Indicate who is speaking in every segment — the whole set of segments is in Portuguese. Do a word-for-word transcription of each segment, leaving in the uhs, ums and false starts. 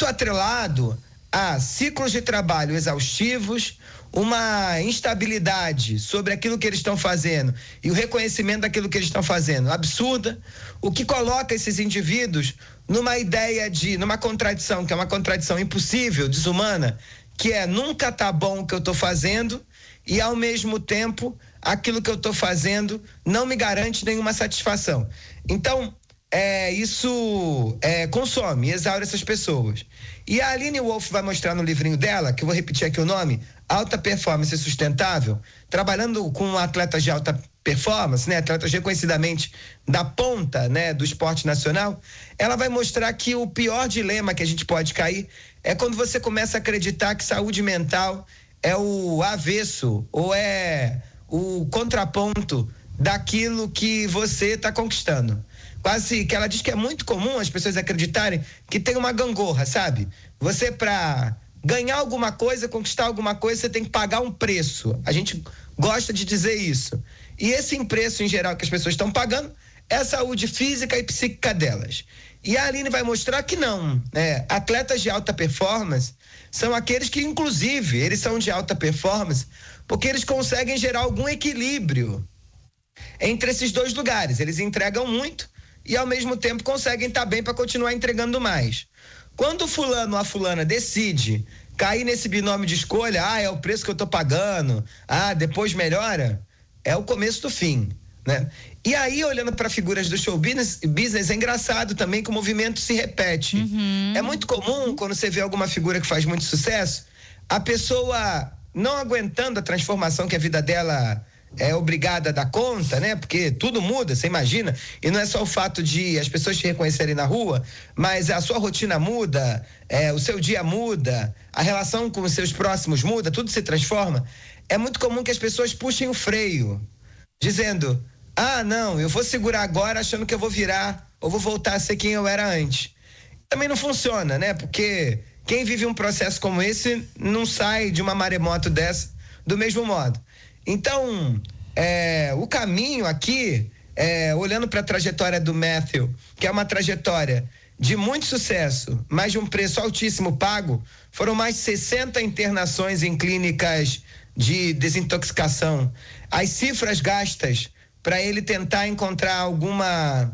Speaker 1: atrelado a ciclos de trabalho exaustivos, uma instabilidade sobre aquilo que eles estão fazendo e o reconhecimento daquilo que eles estão fazendo absurda, o que coloca esses indivíduos numa ideia de, numa contradição, que é uma contradição impossível, desumana, que é nunca tá bom o que eu estou fazendo e ao mesmo tempo aquilo que eu estou fazendo não me garante nenhuma satisfação. Então, é, isso é, consome, exaure essas pessoas. E a Aline Wolf vai mostrar no livrinho dela, que eu vou repetir aqui o nome, Alta Performance Sustentável, trabalhando com atletas de alta performance, né, atletas reconhecidamente da ponta, né, do esporte nacional. Ela vai mostrar que o pior dilema que a gente pode cair é quando você começa a acreditar que saúde mental é o avesso ou é o contraponto daquilo que você está conquistando. Quase que ela diz que é muito comum as pessoas acreditarem que tem uma gangorra, sabe? Você, para ganhar alguma coisa, conquistar alguma coisa, você tem que pagar um preço. A gente gosta de dizer isso. E esse preço, em geral, que as pessoas estão pagando é a saúde física e psíquica delas. E a Aline vai mostrar que não, né? Atletas de alta performance são aqueles que, inclusive, eles são de alta performance porque eles conseguem gerar algum equilíbrio entre esses dois lugares. Eles entregam muito e, ao mesmo tempo, conseguem estar bem para continuar entregando mais. Quando o fulano ou a fulana decide cair nesse binômio de escolha, ah, é o preço que eu estou pagando, ah, depois melhora, é o começo do fim, né? E aí, olhando para figuras do show business, business, é engraçado também que o movimento se repete. Uhum. É muito comum, quando você vê alguma figura que faz muito sucesso, a pessoa não aguentando a transformação que a vida dela é obrigada a dar conta, né? Porque tudo muda, você imagina, e não é só o fato de as pessoas te reconhecerem na rua, mas a sua rotina muda, é, o seu dia muda, a relação com os seus próximos muda, tudo se transforma. É muito comum que as pessoas puxem o freio, dizendo, ah, não, eu vou segurar agora achando que eu vou virar ou vou voltar a ser quem eu era antes. Também não funciona, né? Porque quem vive um processo como esse não sai de uma maremoto dessa do mesmo modo. Então, é, o caminho aqui, é, olhando para a trajetória do Matthew, que é uma trajetória de muito sucesso, mas de um preço altíssimo pago, foram mais de sessenta internações em clínicas de desintoxicação. As cifras gastas para ele tentar encontrar alguma,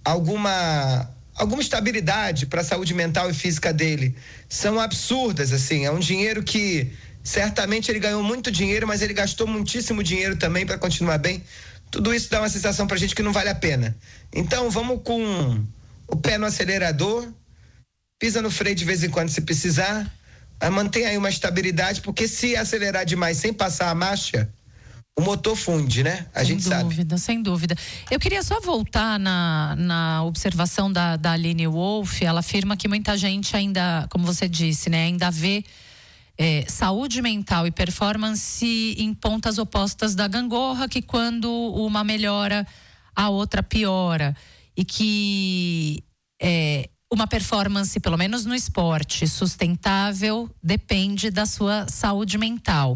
Speaker 1: alguma, alguma estabilidade para a saúde mental e física dele são absurdas, assim. É um dinheiro que certamente ele ganhou muito dinheiro, mas ele gastou muitíssimo dinheiro também para continuar bem. Tudo isso dá uma sensação pra gente que não vale a pena. Então vamos com o pé no acelerador, pisa no freio de vez em quando se precisar, mantenha aí uma estabilidade, porque se acelerar demais sem passar a marcha, o motor funde, né? A gente sabe. Sem
Speaker 2: dúvida, sem dúvida. Eu queria só voltar na, na observação da, da Aline Wolf. Ela afirma que muita gente ainda, como você disse, né, ainda vê É, saúde mental e performance em pontas opostas da gangorra, que quando uma melhora, a outra piora. E que é, uma performance, pelo menos no esporte, sustentável, depende da sua saúde mental.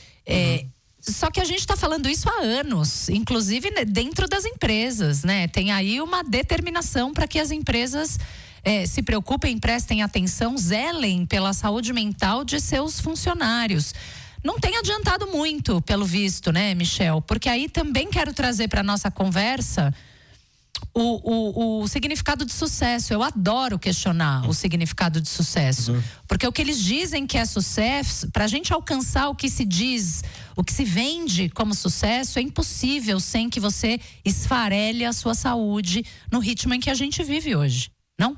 Speaker 2: É, uhum. Só que a gente está falando isso há anos, inclusive dentro das empresas, né? Tem aí uma determinação para que as empresas É, se preocupem, prestem atenção, zelem pela saúde mental de seus funcionários. Não tem adiantado muito, pelo visto, né, Michel? Porque aí também quero trazer para nossa conversa o, o, o significado de sucesso. Eu adoro questionar o significado de sucesso. Uhum. Porque o que eles dizem que é sucesso, para a gente alcançar o que se diz, o que se vende como sucesso, é impossível sem que você esfarele a sua saúde no ritmo em que a gente vive hoje, não?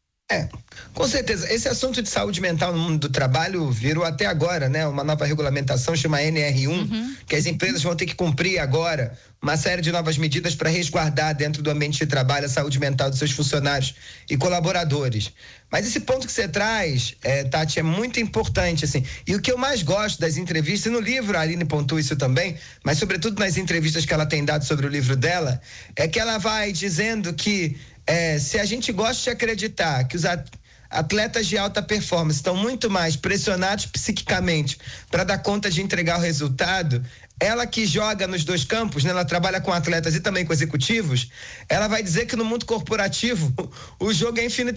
Speaker 1: É, com certeza. Esse assunto de saúde mental no mundo do trabalho virou até agora, né? Uma nova regulamentação, chama N R um, uhum. que as empresas vão ter que cumprir agora uma série de novas medidas para resguardar dentro do ambiente de trabalho a saúde mental dos seus funcionários e colaboradores. Mas esse ponto que você traz, é, Tati, é muito importante, assim. E o que eu mais gosto das entrevistas, e no livro a Aline pontua isso também, mas sobretudo nas entrevistas que ela tem dado sobre o livro dela, é que ela vai dizendo que É, se a gente gosta de acreditar que os atletas de alta performance estão muito mais pressionados psiquicamente para dar conta de entregar o resultado, ela que joga nos dois campos, né, ela trabalha com atletas e também com executivos, ela vai dizer que no mundo corporativo o jogo é infinitamente